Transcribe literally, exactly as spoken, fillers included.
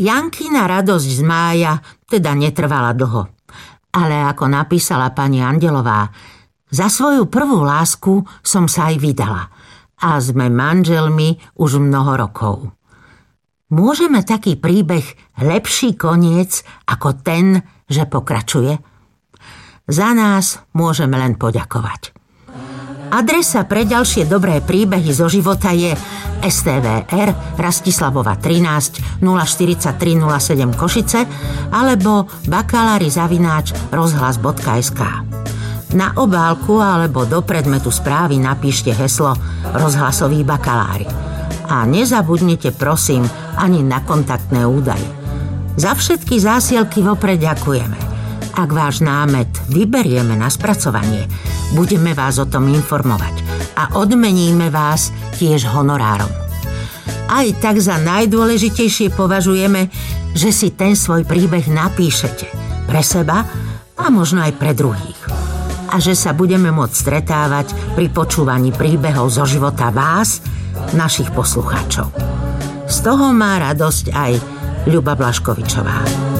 Jankina radosť z mája teda netrvala dlho. Ale ako napísala pani Andelová, za svoju prvú lásku som sa aj vydala a sme manželmi už mnoho rokov. Môžeme taký príbeh lepší koniec ako ten, že pokračuje? Za nás môžeme len poďakovať. Adresa pre ďalšie dobré príbehy zo života je es té vé er Rastislavova trinásť nula štyridsaťtri nula sedem Košice alebo bakalári zavináč rozhlas bodka es ká. Na obálku alebo do predmetu správy napíšte heslo rozhlasoví bakalári. A nezabudnite prosím ani na kontaktné údaje. Za všetky zásielky vopred ďakujeme. Ak váš námet vyberieme na spracovanie, budeme vás o tom informovať a odmeníme vás tiež honorárom. Aj tak za najdôležitejšie považujeme, že si ten svoj príbeh napíšete pre seba a možno aj pre druhých. A že sa budeme môcť stretávať pri počúvaní príbehov zo života vás, našich poslucháčov. Z toho má radosť aj Ľuba Blaškovičová.